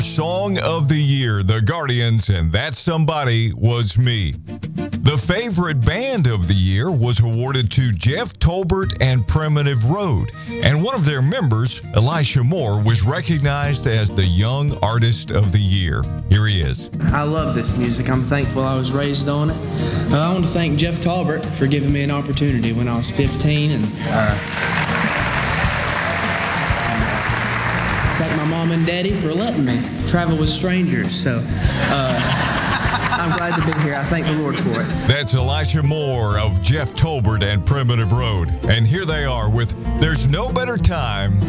Song of the Year, The Guardians, and That Somebody Was Me. The favorite band of the year was awarded to Jeff Tolbert and Primitive Road, and one of their members, Elisha Moore, was recognized as the Young Artist of the Year. Here he is. I love this music. I'm thankful I was raised on it. I want to thank Jeff Tolbert for giving me an opportunity when I was 15, and thank my mom and daddy for letting me travel with strangers. So I'm glad to be here. I thank the Lord for it. That's Elisha Moore of Jeff Tolbert and Primitive Road. And here they are with There's No Better Time